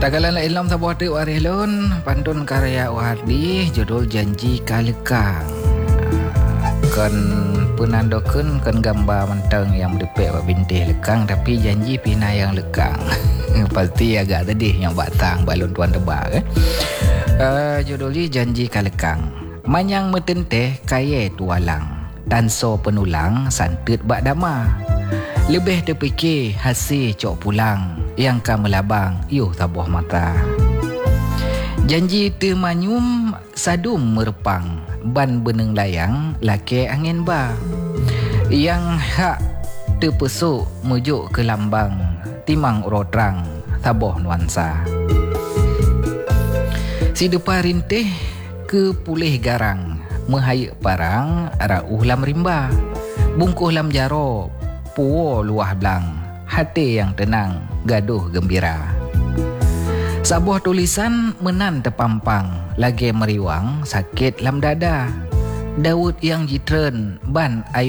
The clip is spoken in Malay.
Tagalan la ilam tabuh tu warilun pantun karya Wardi judul Janji Kalekang. Kan penandakan kan gambar mentang yang berdepek bintih lekang tapi janji pina yang lekang. Pasti agak tadi yang batang balon tuan tebak judul Janji Kalekang. Manyang metenteh kaya tualang, tanso penulang santut bak dama. Lebih terfikir hasil cok pulang, yang ka melabang yuh tabuh mata. Janji termanyum sadum merepang, ban beneng layang laki angin ba. Yang hak terpesuk mujuk ke lambang, timang rotrang tabuh nuansa. Si depa rintih ke pulih garang, mehayuk parang rauh lam rimba. Bungkuh lam jaro, puo luah belang, hati yang tenang, gaduh gembira. Sabuah tulisan menan terpampang, lagi meriwang sakit lam dada. Daud yang jitren ban ayu